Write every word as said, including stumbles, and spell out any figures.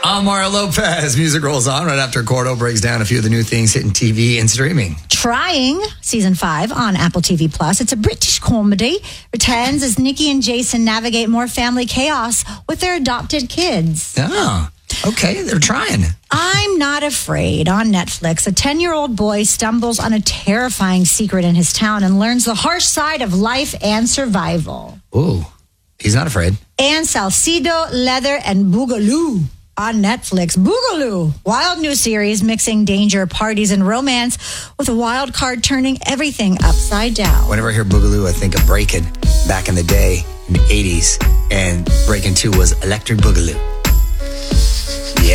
I'm Mario Lopez. Music rolls on right after Gordo breaks down a few of the new things hitting T V and streaming. Trying, season five on Apple T V Plus. It's a British comedy. Returns as Nikki and Jason navigate more family chaos with their adopted kids. Oh, okay. They're trying. I'm Not Afraid on Netflix. A ten-year-old boy stumbles on a terrifying secret in his town and learns the harsh side of life and survival. Ooh, he's not afraid. And Salcedo, Leather, and Boogaloo on Netflix. Boogaloo, wild new series mixing danger, parties, and romance with a wild card turning everything upside down. Whenever I hear Boogaloo, I think of Breakin' back in the day in the eighties. And Breakin' two was Electric Boogaloo.